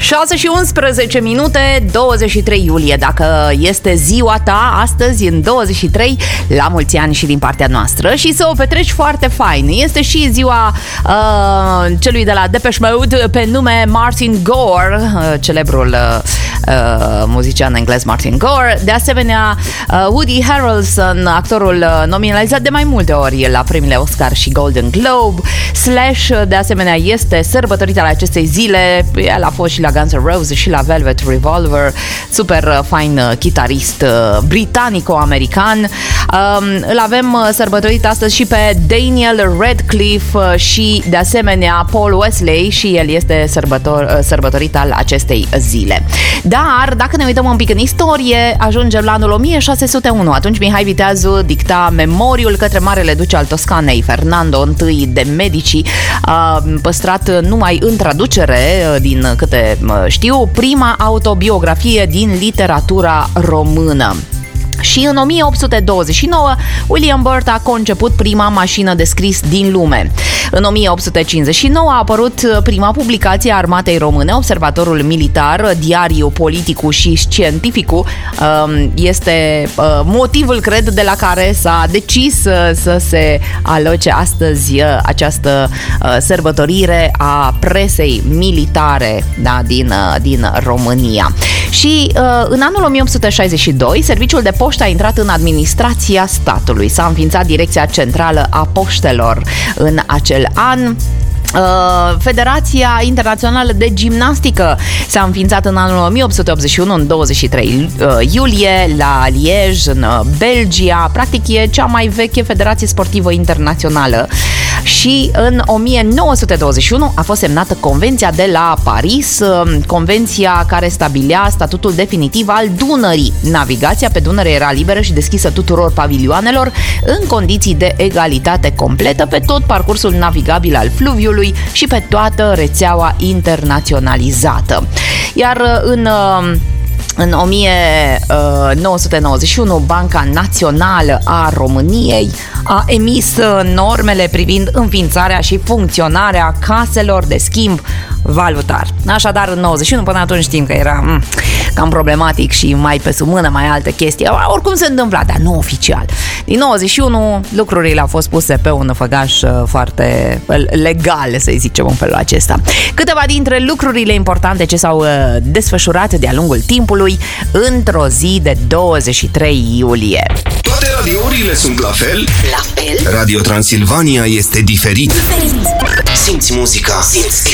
6 și 11 minute, 23 iulie. Dacă este ziua ta astăzi, în 23, la mulți ani și din partea noastră și să o petreci foarte fain. Este și ziua celui de la Depeche Mode pe nume Martin Gore, celebrul muzician englez Martin Gore. De asemenea, Woody Harrelson, actorul nominalizat de mai multe ori la premiile Oscar și Golden Globe. Slash, de asemenea, este sărbătorită la acestei zile. El a fost și la Guns N' Roses și la Velvet Revolver. Super fain chitarist britanico-american. Îl avem sărbătorit astăzi și pe Daniel Radcliffe și, de asemenea, Paul Wesley, și el este sărbătorit al acestei zile. Dar, dacă ne uităm un pic în istorie, ajungem la anul 1601. Atunci Mihai Viteazu dicta memoriul către Marele Duce al Toscanei, Fernando I de Medici, păstrat numai în traducere, din câte știu, prima autobiografie din literatura română. Și în 1829, William Burt a conceput prima mașină de scris din lume. În 1859 a apărut prima publicație a Armatei Române, Observatorul Militar, Diariul Politicul și Scientificul. Este motivul, cred, de la care s-a decis să se aloce astăzi această sărbătorire a presei militare, da, din România. Și în anul 1862, Serviciul de Poștă a intrat în administrația statului. S-a înființat Direcția Centrală a Poștelor în acel an. Federația Internațională de Gimnastică s-a înființat în anul 1881, în 23 iulie, la Liege, în Belgia. Practic e cea mai veche federație sportivă internațională. Și în 1921 a fost semnată Convenția de la Paris, convenția care stabilea statutul definitiv al Dunării. Navigația pe Dunăre era liberă și deschisă tuturor pavilioanelor în condiții de egalitate completă pe tot parcursul navigabil al fluviului și pe toată rețeaua internaționalizată. Iar în 1991, Banca Națională a României a emis normele privind înființarea și funcționarea caselor de schimb valutar. Așadar, în 91, până atunci știm că era cam problematic și mai pe sub mână, mai alte chestii. Oricum se întâmpla, dar nu oficial. Din 91, lucrurile au fost puse pe un făgaș foarte legal, să zicem, în felul acesta. Câteva dintre lucrurile importante ce s-au desfășurat de-a lungul timpului într-o zi de 23 iulie. Toate radiourile sunt la fel? La fel? Radio Transilvania este diferit. Simți muzica, simți